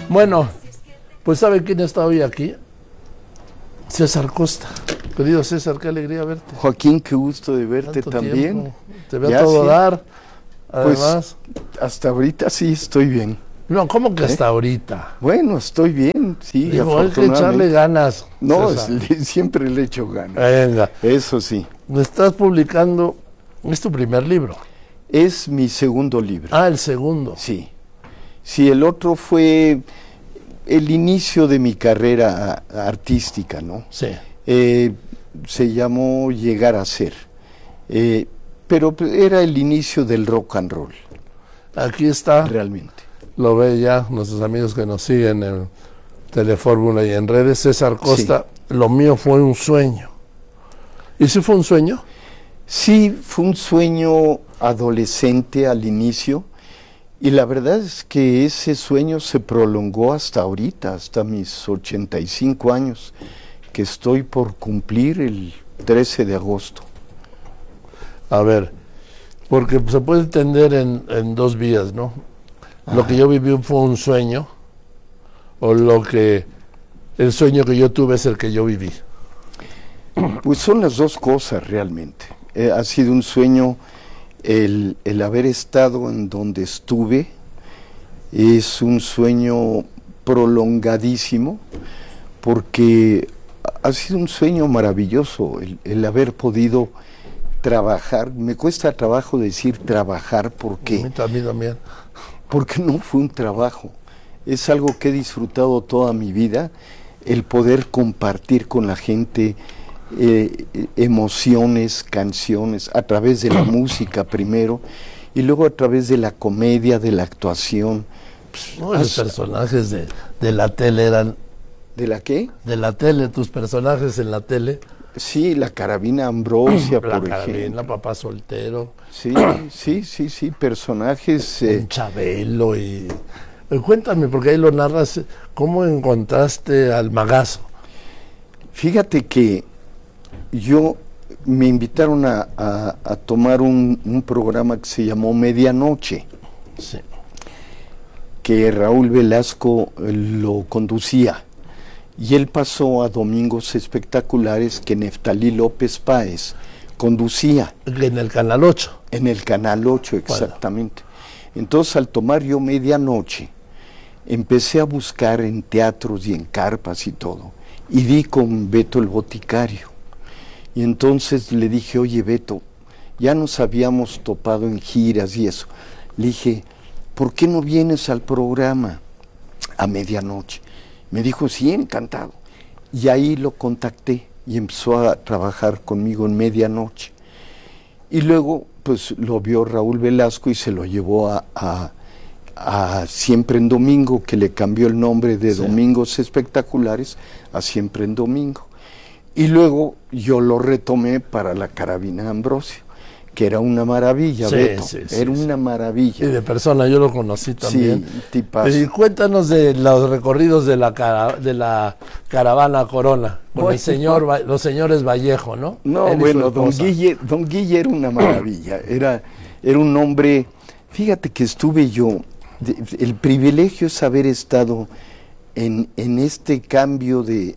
Bueno, pues ¿sabe quién está hoy aquí? César Costa. Querido César, qué alegría verte. Joaquín, qué gusto de verte Tanto también. tiempo. Te veo a todo dar. Además. Pues hasta ahorita sí estoy bien. No, ¿cómo que hasta ahorita? Bueno, estoy bien, sí, Digo, hay que echarle ganas. No, César. siempre le echo ganas. Venga. Eso sí. Me estás publicando, es tu primer libro. Es mi segundo libro. Ah, el segundo. Sí. Sí, el otro fue el inicio de mi carrera artística, ¿no? Sí. Se llamó Llegar a Ser. Pero era el inicio del rock and roll. Aquí está. Realmente. Lo ve ya nuestros amigos que nos siguen en Telefórmula y en redes. César Costa, sí. Lo mío fue un sueño. ¿Y si fue un sueño? Sí, fue un sueño adolescente al inicio. Y la verdad es que ese sueño se prolongó hasta ahorita, hasta mis 85 años, que estoy por cumplir el 13 de agosto. A ver, porque se puede entender en dos vías, ¿no? Lo que yo viví fue un sueño, o el sueño que yo tuve es el que yo viví. Pues son las dos cosas realmente. Ha sido un sueño el haber estado en donde estuve, es un sueño prolongadísimo, porque ha sido un sueño maravilloso el haber podido trabajar. Me cuesta trabajo decir trabajar porque... A mí también. Porque no fue un trabajo, es algo que he disfrutado toda mi vida, el poder compartir con la gente emociones, canciones, a través de la música primero, y luego a través de la comedia, de la actuación. No, los personajes de la tele eran... ¿De la qué? De la tele, tus personajes en la tele. Sí, la Carabina Ambrosia, por ejemplo. La Carabina, Papá Soltero. Sí, personajes... Chabelo y... Cuéntame, porque ahí lo narras, ¿cómo encontraste al Magazo? Fíjate que me invitaron a tomar un programa que se llamó Medianoche, sí, que Raúl Velasco lo conducía. Y él pasó a Domingos Espectaculares que Neftalí López Páez conducía. En el Canal 8. En el Canal 8, exactamente. Bueno. Entonces, al tomar yo Medianoche, empecé a buscar en teatros y en carpas y todo. Y di con Beto el Boticario. Y entonces le dije, oye Beto, ya nos habíamos topado en giras y eso. Le dije, ¿por qué no vienes al programa a medianoche? Me dijo, sí, encantado. Y ahí lo contacté y empezó a trabajar conmigo en Medianoche. Y luego, pues, lo vio Raúl Velasco y se lo llevó a Siempre en Domingo, que le cambió el nombre de sí, Domingos Espectaculares a Siempre en Domingo. Y luego yo lo retomé para la Carabina Ambrosio, que era una maravilla, sí, Beto, era una maravilla. Y de persona, yo lo conocí también. Sí, tipazo. Y cuéntanos de los recorridos de la Caravana Corona, con los señores Vallejo, ¿no? No, bueno, don Guille era una maravilla, era un hombre, fíjate que estuve yo, el privilegio es haber estado en este cambio del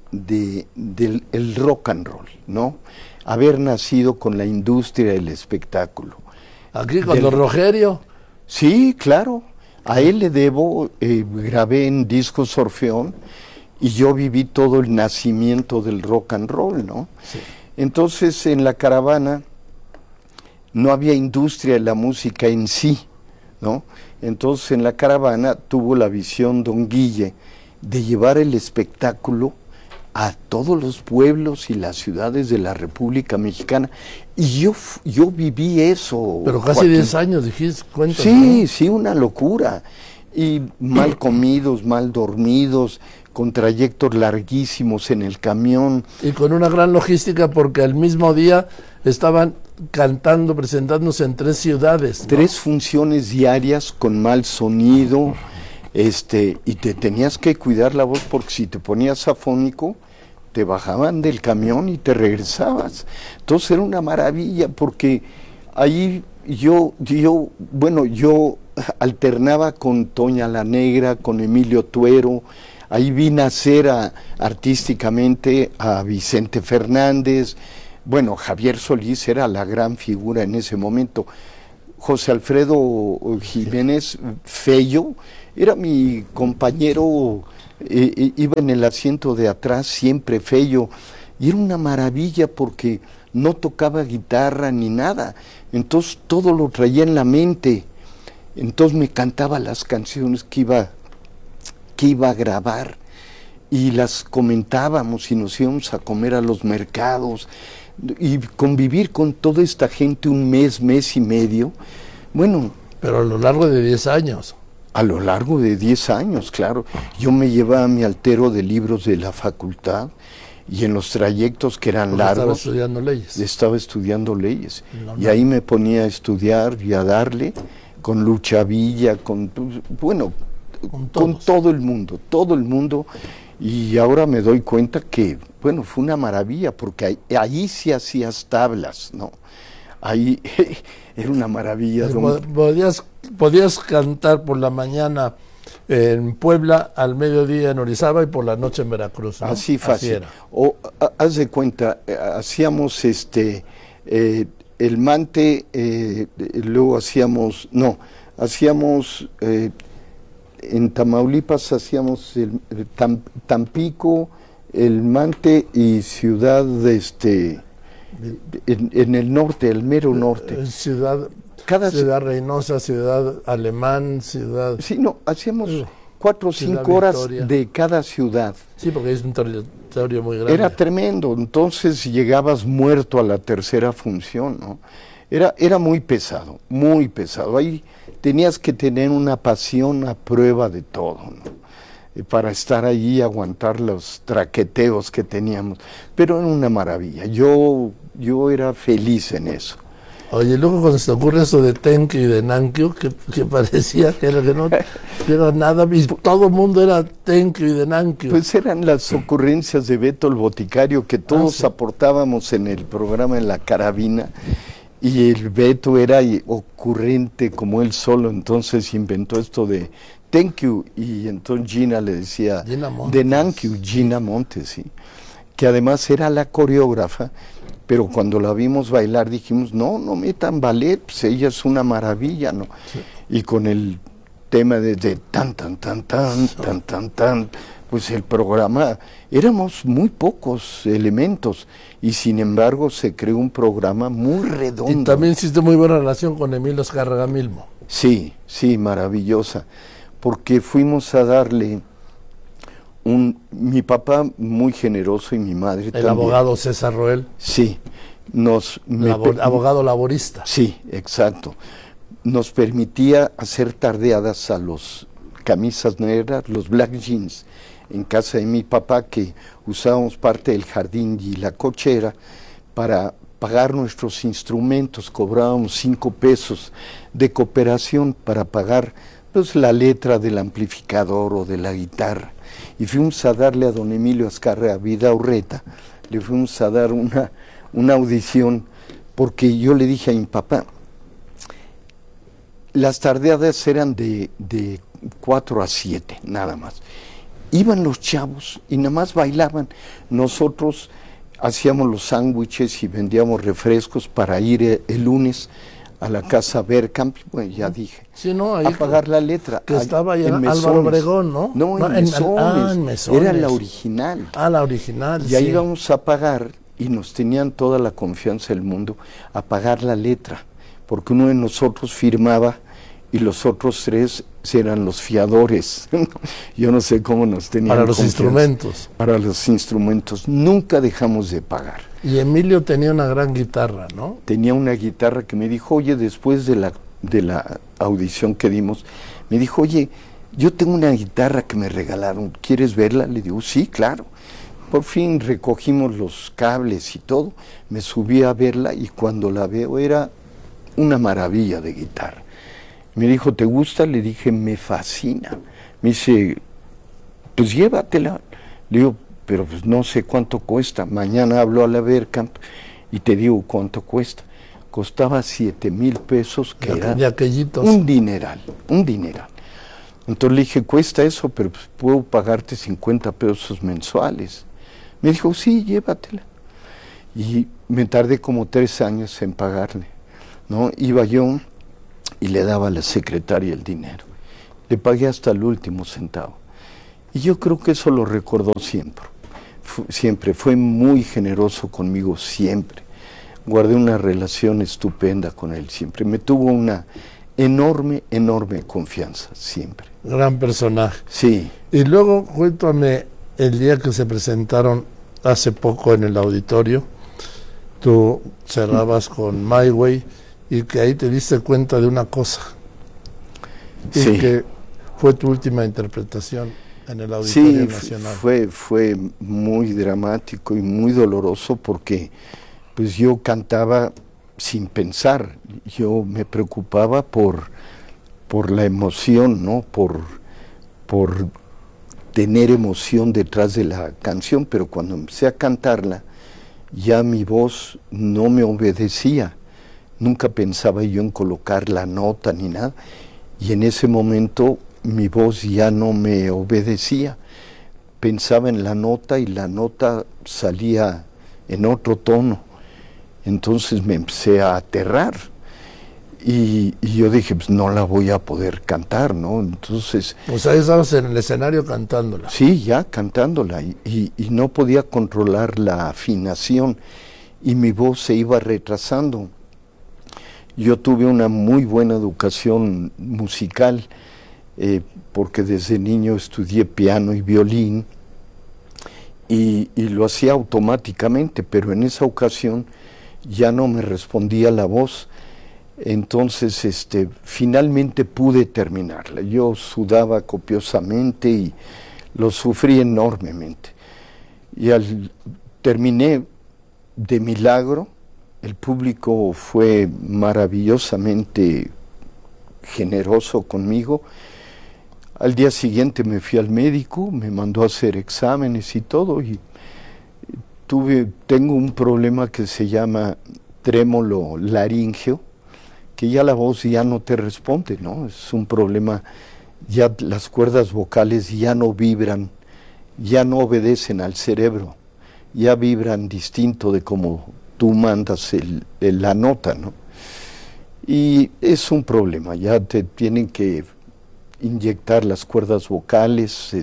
rock and roll, ¿no? Haber nacido con la industria del espectáculo. ¿Aquí con don Rogerio? Sí, claro. A él le debo, grabé en Discos Orfeón y yo viví todo el nacimiento del rock and roll, ¿no? Sí. Entonces, en la Caravana no había industria de la música en sí, ¿no? Entonces, en la Caravana tuvo la visión don Guille de llevar el espectáculo a todos los pueblos y las ciudades de la República Mexicana. Y yo viví eso. Pero casi 10 años, dijiste, cuéntame. Sí, ¿no? Sí, una locura. Y mal comidos, mal dormidos, con trayectos larguísimos en el camión. Y con una gran logística, porque al mismo día estaban cantando, presentándose en 3 ciudades, ¿no? 3 funciones diarias con mal sonido. Y te tenías que cuidar la voz porque si te ponías afónico, te bajaban del camión y te regresabas. Entonces era una maravilla porque ahí bueno, yo alternaba con Toña la Negra, con Emilio Tuero. Ahí vi nacer artísticamente a Vicente Fernández. Bueno, Javier Solís era la gran figura en ese momento. José Alfredo Jiménez Fello era mi compañero, iba en el asiento de atrás siempre Fello, y era una maravilla porque no tocaba guitarra ni nada, entonces todo lo traía en la mente, entonces me cantaba las canciones que iba a grabar y las comentábamos y nos íbamos a comer a los mercados y convivir con toda esta gente un mes y medio, bueno. Pero a lo largo de 10 años. A lo largo de 10 años, claro. Yo me llevaba mi altero de libros de la facultad y en los trayectos que eran largos. Estaba estudiando leyes. Y ahí me ponía a estudiar y a darle con Lucha Villa, con todo el mundo. Y ahora me doy cuenta que, bueno, fue una maravilla, porque ahí sí hacías tablas, ¿no? Ahí era una maravilla. Podías cantar por la mañana en Puebla, al mediodía en Orizaba y por la noche en Veracruz, ¿no? Así fácil. Haz de cuenta, hacíamos el Mante, luego hacíamos en Tamaulipas hacíamos Tampico, el Mante y Ciudad en el norte, el mero norte. Ciudad Reynosa, Ciudad Alemán, Ciudad... Sí, no, hacíamos 4 o 5 horas Victoria. De cada ciudad. Sí, porque es un territorio muy grande. Era tremendo, entonces llegabas muerto a la tercera función, ¿no? Era muy pesado, muy pesado. Ahí tenías que tener una pasión a prueba de todo, ¿no? Para estar allí y aguantar los traqueteos que teníamos. Pero era una maravilla, yo era feliz en eso. Oye, luego cuando se te ocurre eso de Tenkyu y de Nankyu, que parecía que no era nada, y todo el mundo era Tenkyu y de Nankyu. Pues eran las ocurrencias de Beto el Boticario, que todos aportábamos en el programa en la carabina, y el Beto era ocurrente como él solo, entonces inventó esto de Tenkyu, y entonces Gina le decía, de Nankyu, Gina Montes, sí, que además era la coreógrafa. Pero cuando la vimos bailar dijimos, no metan ballet, pues ella es una maravilla, ¿no? Sí. Y con el tema de tan, pues el programa, éramos muy pocos elementos, y sin embargo se creó un programa muy redondo. Y también hiciste muy buena relación con Emilio Azcárraga Milmo. Sí, maravillosa, porque fuimos a darle mi papá muy generoso y mi madre el también. Abogado César Roel. Sí, abogado laborista. Sí, exacto. Nos permitía hacer tardeadas a los camisas negras, los black jeans, en casa de mi papá, que usábamos parte del jardín y la cochera para pagar nuestros instrumentos. Cobrábamos 5 pesos de cooperación para pagar, pues, la letra del amplificador o de la guitarra. Y fuimos a darle a don Emilio Azcárraga Vidaurreta, le fuimos a dar una audición, porque yo le dije a mi papá, las tardeadas eran de 4 a 7, nada más. Iban los chavos y nada más bailaban. Nosotros hacíamos los sándwiches y vendíamos refrescos para ir el lunes a la casa Bergkamp, bueno, ya dije, sí, no, a pagar la letra. Que estaba allá en Álvaro Obregón, ¿no? No, en Mesones. En Mesones. Era la original. La original, y ahí íbamos a pagar, y nos tenían toda la confianza del mundo, a pagar la letra, porque uno de nosotros firmaba y los otros 3 eran los fiadores. Yo no sé cómo nos tenían para los instrumentos. Para los instrumentos. Nunca dejamos de pagar. Y Emilio tenía una gran guitarra, ¿no? Tenía una guitarra que me dijo, oye, después de la audición que dimos, me dijo, oye, yo tengo una guitarra que me regalaron, ¿quieres verla? Le digo, sí, claro. Por fin recogimos los cables y todo, me subí a verla y cuando la veo era una maravilla de guitarra. Me dijo, ¿te gusta? Le dije, me fascina. Me dice, pues llévatela. Le digo, pero pues no sé cuánto cuesta. Mañana hablo a la Bergkamp y te digo cuánto cuesta. costaba 7,000 pesos, que era de aquellitos. un dineral. Entonces le dije, cuesta eso, pero pues puedo pagarte 50 pesos mensuales. Me dijo, sí, llévatela. Y me tardé como 3 años en pagarle, ¿no? Iba yo y le daba a la secretaria el dinero. Le pagué hasta el último centavo. Y yo creo que eso lo recordó siempre. Siempre fue muy generoso conmigo, siempre. Guardé una relación estupenda con él, siempre. Me tuvo una enorme confianza, siempre. Gran personaje. Sí. Y luego, cuéntame, el día que se presentaron hace poco en el auditorio, tú cerrabas con My Way y que ahí te diste cuenta de una cosa. Y sí. que fue tu última interpretación en el Auditorio Nacional. Fue muy dramático y muy doloroso porque pues yo cantaba sin pensar. Yo me preocupaba por la emoción, ¿no? Por tener emoción detrás de la canción, pero cuando empecé a cantarla, ya mi voz no me obedecía. Nunca pensaba yo en colocar la nota ni nada, y en ese momento mi voz ya no me obedecía. Pensaba en la nota y la nota salía en otro tono. Entonces me empecé a aterrar. Y yo dije, pues no la voy a poder cantar, ¿no? Entonces... O sea, estabas en el escenario cantándola. Sí, ya cantándola, y no podía controlar la afinación, y mi voz se iba retrasando. Yo tuve una muy buena educación musical, porque desde niño estudié piano y violín, y lo hacía automáticamente, pero en esa ocasión ya no me respondía la voz. Entonces, finalmente pude terminarla. Yo sudaba copiosamente y lo sufrí enormemente. Y terminé de milagro. El público fue maravillosamente generoso conmigo. Al día siguiente me fui al médico, me mandó a hacer exámenes y todo, y tengo un problema que se llama trémolo laríngeo, que ya la voz ya no te responde, ¿no? Es un problema, ya las cuerdas vocales ya no vibran, ya no obedecen al cerebro, ya vibran distinto de como tú mandas la nota, ¿no? Y es un problema, ya te tienen que inyectar las cuerdas vocales,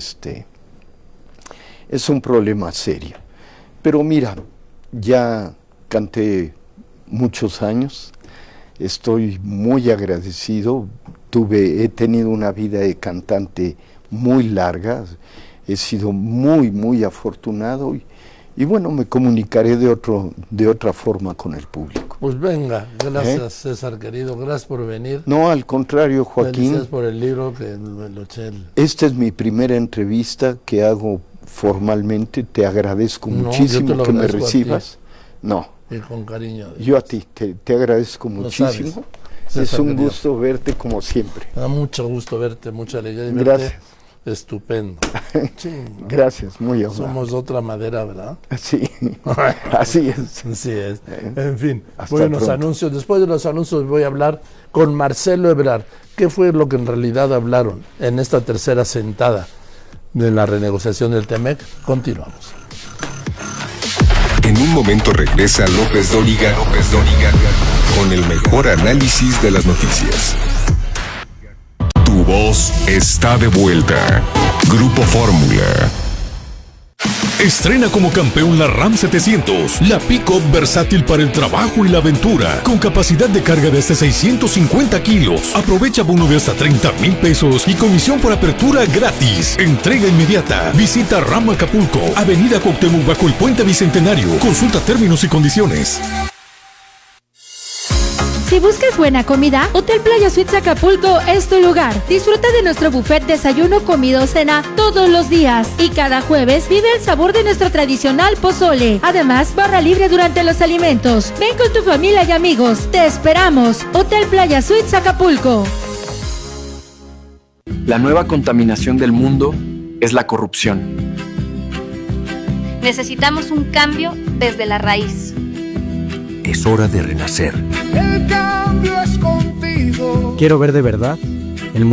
es un problema serio. Pero mira, ya canté muchos años, estoy muy agradecido, he tenido una vida de cantante muy larga, he sido muy afortunado, y bueno, me comunicaré de otra forma con el público. Pues venga, gracias César querido, gracias por venir. No, al contrario, Joaquín. Gracias por el libro que lo eché. Esta es mi primera entrevista que hago formalmente, te agradezco muchísimo que me recibas. No. Y con cariño. Yo a ti, te agradezco muchísimo. Es un gusto verte como siempre. Me da mucho gusto verte, mucha alegría de verte. Gracias. Estupendo. Gracias, muy amable. Somos de otra madera, ¿verdad? Sí, así es. Así es. En fin, hasta buenos pronto. anuncios. Después de los anuncios voy a hablar con Marcelo Ebrard. ¿Qué fue lo que en realidad hablaron en esta tercera sentada de la renegociación del TEMEC? Continuamos. En un momento regresa López Dóriga con el mejor análisis de las noticias. Tu voz está de vuelta. Grupo Fórmula. Estrena como campeón la Ram 700, la pick-up versátil para el trabajo y la aventura, con capacidad de carga de hasta 650 kilos. Aprovecha bono de hasta 30,000 pesos y comisión por apertura gratis. Entrega inmediata. Visita Ram Acapulco, Avenida Cuauhtémoc bajo el Puente Bicentenario. Consulta términos y condiciones. Si buscas buena comida, Hotel Playa Suites Acapulco es tu lugar. Disfruta de nuestro buffet desayuno, comida o cena todos los días. Y cada jueves vive el sabor de nuestro tradicional pozole. Además, barra libre durante los alimentos. Ven con tu familia y amigos. Te esperamos. Hotel Playa Suites Acapulco. La nueva contaminación del mundo es la corrupción. Necesitamos un cambio desde la raíz. Es hora de renacer. El cambio es contigo. Quiero ver de verdad